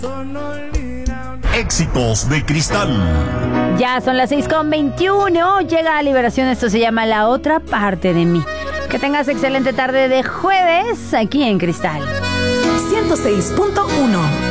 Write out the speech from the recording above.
Éxitos de Cristal. Ya son las 6:21. Llega a Liberación. Esto se llama La Otra Parte de Mí. Que tengas excelente tarde de jueves aquí en Cristal 106.1.